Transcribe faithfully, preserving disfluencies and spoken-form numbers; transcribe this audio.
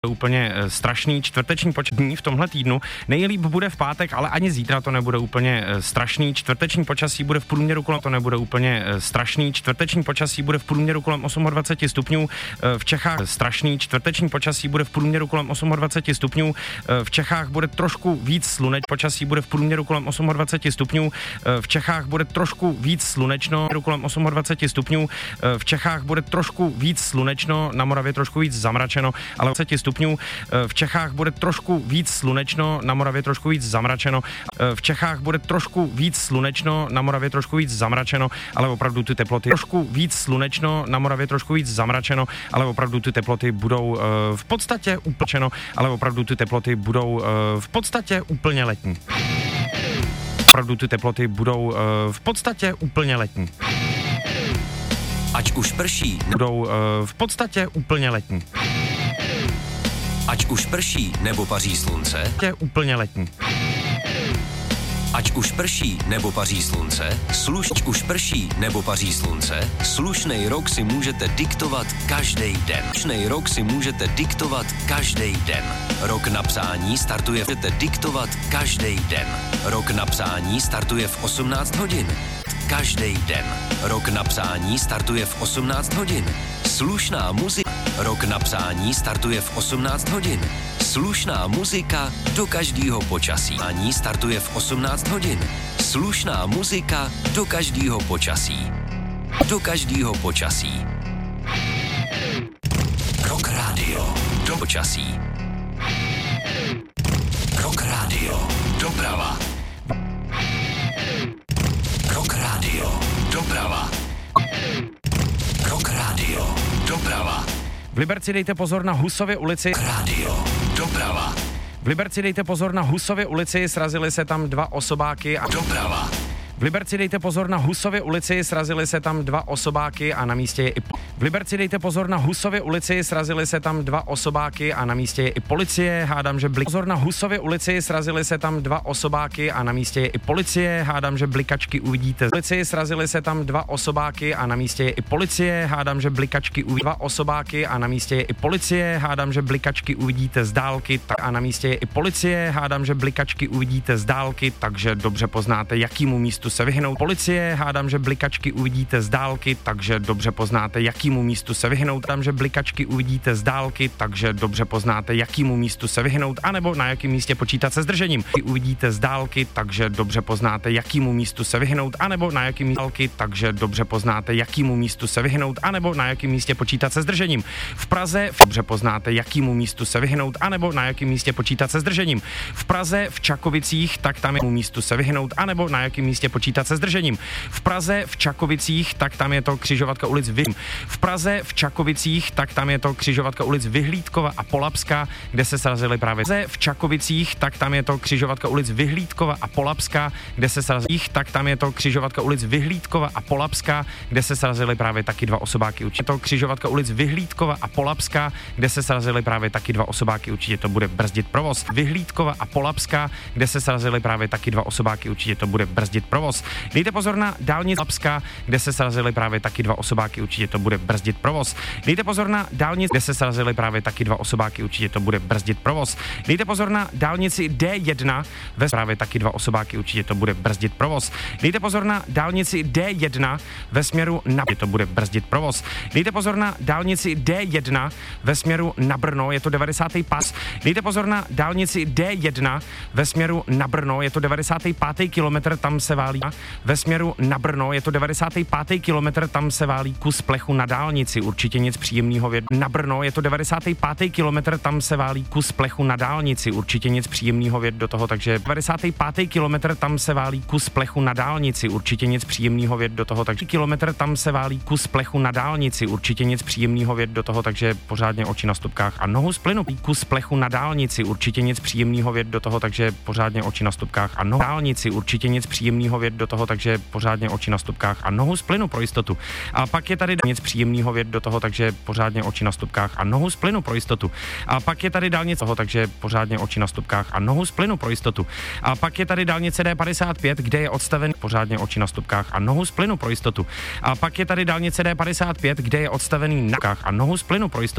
Úplně strašný čtvrteční počas dní v tomhle týdnu. Nejlíp bude v pátek, ale ani zítra to nebude úplně strašný. Čtvrteční počasí bude v průměru kolem, to nebude úplně strašný. Čtvrteční počasí bude v průměru kolem dvacet osm stupňů. V Čechách strašný. Čtvrteční počasí bude v průměru kolem dvacet osm stupňů. V Čechách bude trošku víc sluneč. Počasí bude v průměru kolem dvacet osm stupňů. V Čechách bude trošku víc slunečno, kolem dvacet osm stupňů. V Čechách bude trošku víc slunečno, na Moravě trošku víc zamračeno, ale stupňů. V Čechách bude trošku víc slunečno, na Moravě trošku víc zamračeno. V Čechách bude trošku víc slunečno, na Moravě trošku víc zamračeno, ale opravdu ty teploty trošku víc slunečno, na Moravě trošku víc zamračeno, ale opravdu ty teploty budou uh, v podstatě úplně, ale opravdu ty teploty budou uh, v podstatě úplně letní. Opravdu ty teploty budou uh, v podstatě úplně letní. Ať už prší, budou uh, v podstatě úplně letní. Ať už prší nebo paří slunce, je úplně letní. Ať už prší nebo paří slunce, sluš, už prší nebo paří slunce, slušnej rok si můžete diktovat každý den. Slušnej rok si můžete diktovat každý den. Rok na psání startuje, můžete diktovat každý den. Rok na psání startuje v osmnáct hodin. Každý den. Rok na psání startuje v osmnáct hodin. Slušná muzika. Rok na psání startuje v osmnáct hodin. Slušná muzika do každého počasí. Psání startuje v osmnáct hodin. Slušná muzika do každého počasí. Do každého počasí. Rock Radio. Do počasí. Rock Radio. Doprava. Rock Radio. Doprava. Rock Radio. Doprava. V Liberci dejte pozor na Husově ulici. Radio. Doprava. V Liberci dejte pozor na Husově ulici, srazily se tam dva osobáky a... Doprava. V Liberci dejte pozor na Husově ulici, srazily se tam dva osobáky a na místě je i... V Liberci dejte pozor na Husově ulici, srazily se tam dva osobáky a na místě je i policie, hádám, že blik... Pozor na Husově ulici, srazily se tam dva osobáky a na místě je i policie, hádám, že blikačky uvidíte. V ulici srazily se tam dva osobáky a na místě je i policie, hádám, že blikačky uvidíte. Dva osobáky a na místě je i policie, hádám, že blikačky uvidíte z dálky, tak a na místě je i policie, hádám, že blikačky uvidíte z dálky, takže dobře poznáte, jakýmu místu se vyhnout. Policie, hádám, že blikačky uvidíte z dálky, takže dobře poznáte, jakýmu místu se vyhnout. Hádám, že blikačky uvidíte z dálky, takže dobře poznáte, jakýmu místu se vyhnout, anebo na jakém místě počítat se zdržením. Uvidíte z dálky, takže dobře poznáte, jakýmu místu se vyhnout, anebo na jakém místě, takže dobře poznáte, jakýmu místu se vyhnout, anebo na jakém místě počítat se zdržením. V Praze dobře poznáte, jakýmu místu se vyhnout, anebo na jakém místě počítat se zdržením. V Praze v Čakovicích, tak tam je místu se vyhnout, anebo na jakém místě počítat se zdržením. V Praze v Čakovicích, tak tam je to křižovatka ulic Vy. V Praze v Čakovicích, tak tam je to křižovatka ulic Vyhlídkova a Polabská, kde se srazily právě. V Praze v Čakovicích, tak tam je to křižovatka ulic Vyhlídkova a Polabská, kde se srazily. Tak tam je to křižovatka ulic Vyhlídkova a Polabská, kde se srazily právě taky dva osobáky. Určitě to křižovatka ulic Vyhlídkova a Polabská, kde se srazily právě taky dva osobáky. Určitě to bude brzdit provoz. Vyhlídkova a Polabská, kde se srazily právě taky dva osobáky. Určitě to bude brzdit provoz. Dejte pozor na dálnici Polabská, kde se srazily právě taky dva osobáky, určitě to bude brzdit provoz. Dejte pozor na dálnici, kde se srazily právě taky dva osobáky, určitě to bude brzdit provoz. Dejte pozor na dálnici D jedna, ve právě taky dva osobáky, určitě to bude brzdit provoz. Dejte pozor na dálnici D jedna ve směru na to bude brzdit provoz. Dejte pozor na dálnici D jedna ve směru na Brno, je to devadesátý pas. Dejte pozor na dálnici D jedna ve směru na Brno, je to devadesátý pátý kilometr, tam se válí. Ve směru na Brno, je to devadesátý pátý kilometr, tam se válí kus plechu na dálnici, určitě nic příjemného věd. Na Brno, je to devadesátý pátý kilometr, tam se válí kus plechu na dálnici, určitě nic příjemného věd do toho, takže devadesátý pátý kilometr, tam se válí kus plechu na dálnici, určitě nic příjemného věd do toho, takže kilometr, tam se válí kus plechu na dálnici, určitě nic příjemného věd do toho, takže pořádně oči na stopkách a nohu z plynu. Kus plechu na dálnici, určitě nic příjemného věd do toho, takže pořádně oči na stopkách a nohu dálnici, určitě nic příjemného věd do toho, takže pořádně oči na stopkách a nohu z plynu pro jistotu. A pak je tady nic příjemného věd do toho, takže pořádně oči na stopkách a nohu z plynu pro jistotu. A pak je tady dálnice toho, takže pořádně oči na stopkách a nohu z plynu pro jistotu. A pak je tady dálnice D padesát pět, kde je odstaven pořádně oči na stopkách a nohu z plynu pro jistotu. A pak je tady dálnice D padesát pět, kde je odstavený na a nohu z plynu pro jistotu.